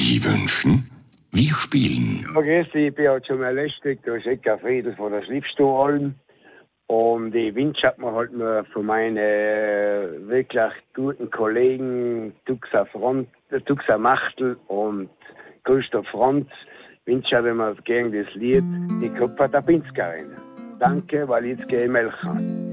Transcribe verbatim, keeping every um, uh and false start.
Melodie wünschen? Wir spielen. Ja, grüß dich, ich bin halt schon mal lästig, da ist Eckhard Friedl von der Schliffstuhlhallen. Und ich wünsche mir halt nur von meinen äh, wirklich guten Kollegen Tuxa Front, äh, Tuxa Machtel und Christoph Franz, wünsche ich mir gegen das Lied Die Kupfer der Pinzgerin. Danke, weil ich jetzt gehe melken.